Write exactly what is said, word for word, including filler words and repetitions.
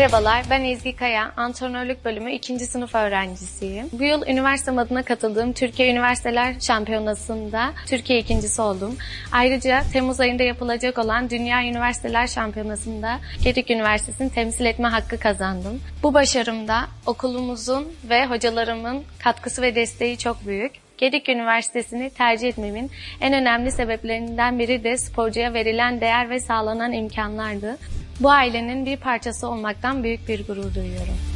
Merhabalar, ben Ezgi Kaya, Antrenörlük Bölümü ikinci sınıf öğrencisiyim. Bu yıl üniversitem adına katıldığım Türkiye Üniversiteler Şampiyonası'nda Türkiye ikincisi oldum. Ayrıca Temmuz ayında yapılacak olan Dünya Üniversiteler Şampiyonası'nda Gedik Üniversitesi'ni temsil etme hakkı kazandım. Bu başarımda okulumuzun ve hocalarımın katkısı ve desteği çok büyük. Gedik Üniversitesi'ni tercih etmemin en önemli sebeplerinden biri de sporcuya verilen değer ve sağlanan imkanlardı. Bu ailenin bir parçası olmaktan büyük bir gurur duyuyorum.